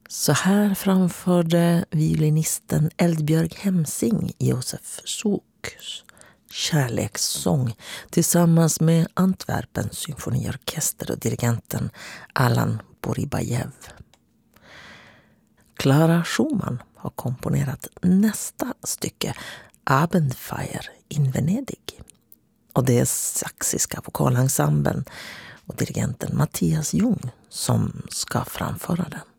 Så här framförde violinisten Eldbjörg Hemsing Josef Soks kärlekssång tillsammans med Antwerpens symfoniorkester och dirigenten Alan Boribajev. Clara Schumann har komponerat nästa stycke, Abendfeier in Venedig. Och det är saxiska vokalensemblen och dirigenten Mattias Jung som ska framföra den.